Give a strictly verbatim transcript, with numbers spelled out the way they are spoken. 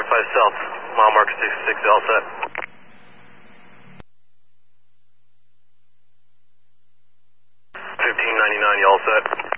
point five south, mile marker six six, all set. fifteen ninety-nine, you all set?